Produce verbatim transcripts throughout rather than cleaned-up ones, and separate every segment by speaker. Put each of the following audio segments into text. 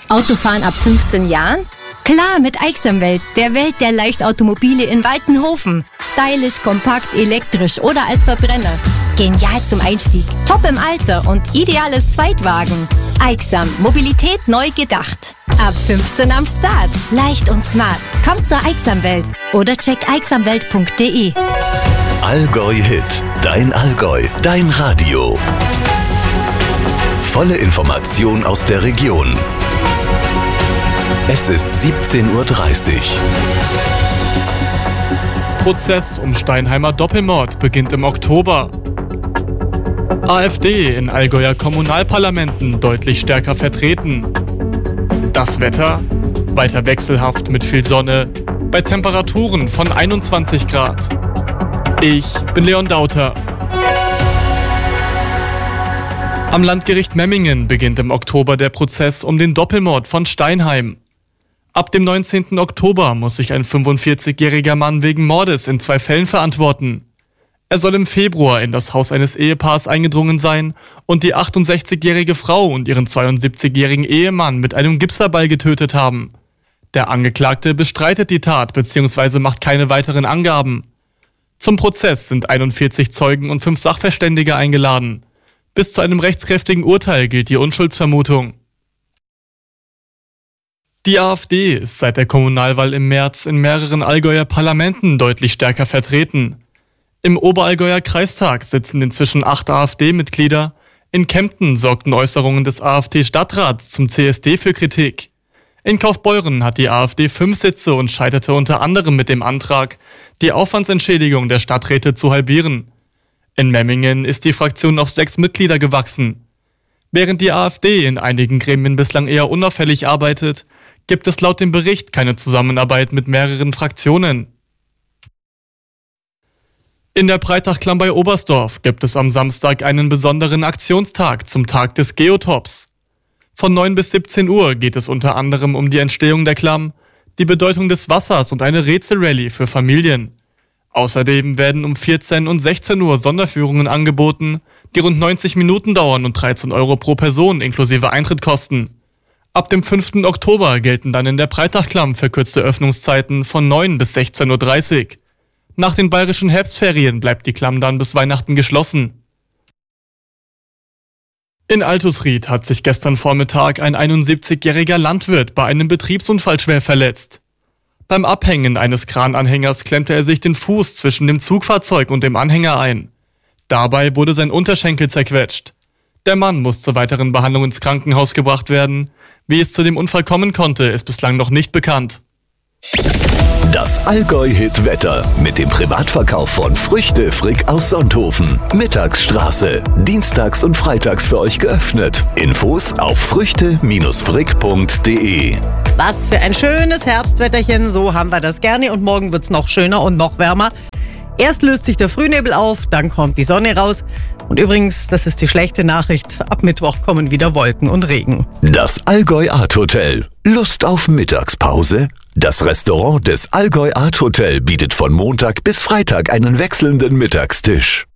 Speaker 1: Autofahren ab fünfzehn Jahren? Klar, mit Aixamwelt, der Welt der Leichtautomobile in Waltenhofen. Stylisch, kompakt, elektrisch oder als Verbrenner. Genial zum Einstieg, top im Alter und ideales Zweitwagen. Aixam, Mobilität neu gedacht. Ab fünfzehn am Start. Leicht und smart. Kommt zur Aixamwelt oder check aixamwelt punkt de.
Speaker 2: Allgäu Hit. Dein Allgäu. Dein Radio. Volle Information aus der Region. Es ist siebzehn Uhr dreißig.
Speaker 3: Prozess um Steinheimer Doppelmord beginnt im Oktober. AfD in Allgäuer Kommunalparlamenten deutlich stärker vertreten. Das Wetter? Weiter wechselhaft mit viel Sonne, bei Temperaturen von einundzwanzig Grad. Ich bin Leon Dauter. Am Landgericht Memmingen beginnt im Oktober der Prozess um den Doppelmord von Steinheim. Ab dem neunzehnten Oktober muss sich ein fünfundvierzigjähriger Mann wegen Mordes in zwei Fällen verantworten. Er soll im Februar in das Haus eines Ehepaars eingedrungen sein und die achtundsechzigjährige Frau und ihren zweiundsiebzigjährigen Ehemann mit einem Gipsaball getötet haben. Der Angeklagte bestreitet die Tat bzw. macht keine weiteren Angaben. Zum Prozess sind einundvierzig Zeugen und fünf Sachverständige eingeladen. Bis zu einem rechtskräftigen Urteil gilt die Unschuldsvermutung. Die AfD ist seit der Kommunalwahl im März in mehreren Allgäuer Parlamenten deutlich stärker vertreten. Im Oberallgäuer Kreistag sitzen inzwischen acht AfD-Mitglieder. In Kempten sorgten Äußerungen des AfD-Stadtrats zum C S D für Kritik. In Kaufbeuren hat die AfD fünf Sitze und scheiterte unter anderem mit dem Antrag, die Aufwandsentschädigung der Stadträte zu halbieren. In Memmingen ist die Fraktion auf sechs Mitglieder gewachsen. Während die AfD in einigen Gremien bislang eher unauffällig arbeitet, gibt es laut dem Bericht keine Zusammenarbeit mit mehreren Fraktionen. In der Breitachklamm bei Oberstdorf gibt es am Samstag einen besonderen Aktionstag zum Tag des Geotops. Von neun bis siebzehn Uhr geht es unter anderem um die Entstehung der Klamm, die Bedeutung des Wassers und eine Rätselrallye für Familien. Außerdem werden um vierzehn und sechzehn Uhr Sonderführungen angeboten, die rund neunzig Minuten dauern und dreizehn Euro pro Person inklusive Eintritt kosten. Ab dem fünften Oktober gelten dann in der Breitachklamm verkürzte Öffnungszeiten von neun bis sechzehn Uhr dreißig. Nach den bayerischen Herbstferien bleibt die Klamm dann bis Weihnachten geschlossen. In Altusried hat sich gestern Vormittag ein einundsiebzigjähriger Landwirt bei einem Betriebsunfall schwer verletzt. Beim Abhängen eines Krananhängers klemmte er sich den Fuß zwischen dem Zugfahrzeug und dem Anhänger ein. Dabei wurde sein Unterschenkel zerquetscht. Der Mann muss zur weiteren Behandlung ins Krankenhaus gebracht werden. Wie es zu dem Unfall kommen konnte, ist bislang noch nicht bekannt.
Speaker 2: Das Allgäu-Hit-Wetter mit dem Privatverkauf von Früchte Frick aus Sonthofen. Mittagsstraße. Dienstags und freitags für euch geöffnet. Infos auf früchte frick punkt de.
Speaker 4: Was für ein schönes Herbstwetterchen, so haben wir das gerne und morgen wird's noch schöner und noch wärmer. Erst löst sich der Frühnebel auf, dann kommt die Sonne raus. Und übrigens, das ist die schlechte Nachricht, ab Mittwoch kommen wieder Wolken und Regen.
Speaker 2: Das Allgäu Art Hotel. Lust auf Mittagspause? Das Restaurant des Allgäu Art Hotel bietet von Montag bis Freitag einen wechselnden Mittagstisch.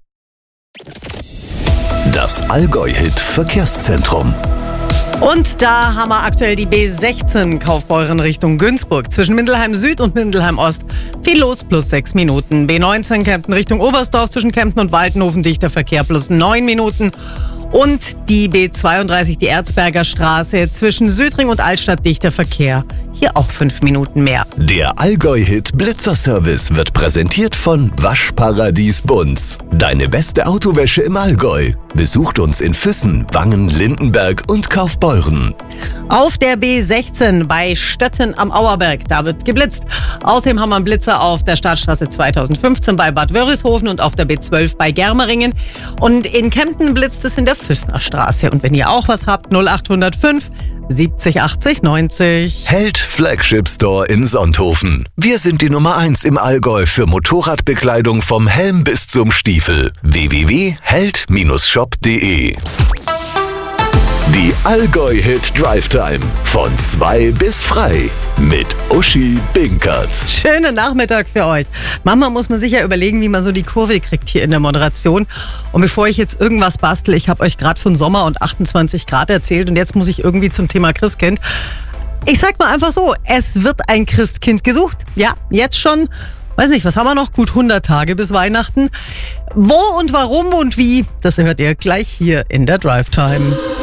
Speaker 2: Das Allgäu-Hit Verkehrszentrum.
Speaker 4: Und da haben wir aktuell die B sechzehn Kaufbeuren Richtung Günzburg. Zwischen Mindelheim Süd und Mindelheim Ost viel los, plus sechs Minuten. B neunzehn Kempten Richtung Oberstdorf zwischen Kempten und Waltenhofen dichter Verkehr, plus neun Minuten. Und die B zweiunddreißig, die Erzberger Straße zwischen Südring und Altstadt dichter Verkehr. Hier auch fünf Minuten mehr.
Speaker 2: Der Allgäu-Hit Blitzerservice wird präsentiert von Waschparadies Bunz. Deine beste Autowäsche im Allgäu. Besucht uns in Füssen, Wangen, Lindenberg und Kaufbeuren.
Speaker 4: Auf der B sechzehn bei Stötten am Auerberg, da wird geblitzt. Außerdem haben wir einen Blitzer auf der Stadtstraße zweitausendfünfzehn bei Bad Wörishofen und auf der B zwölf bei Germeringen. Und in Kempten blitzt es in der Füssner Straße. Und wenn ihr auch was habt, null acht null fünf siebzig achtzig neunzig.
Speaker 2: Held Flagship Store in Sonthofen. Wir sind die Nummer eins im Allgäu für Motorradbekleidung vom Helm bis zum Stiefel. w w w punkt held Bindestrich shop punkt de Die Allgäu-Hit Drive Time. Von zwei bis frei. Mit Uschi Binkert.
Speaker 4: Schönen Nachmittag für euch. Manchmal muss man sich ja überlegen, wie man so die Kurve kriegt hier in der Moderation. Und bevor ich jetzt irgendwas bastle, ich habe euch gerade von Sommer und achtundzwanzig Grad erzählt und jetzt muss ich irgendwie zum Thema Christkind. Ich sag mal einfach so, es wird ein Christkind gesucht. Ja, jetzt schon, weiß nicht, was haben wir noch? Gut hundert Tage bis Weihnachten. Wo und warum und wie, das hört ihr gleich hier in der Drive Time.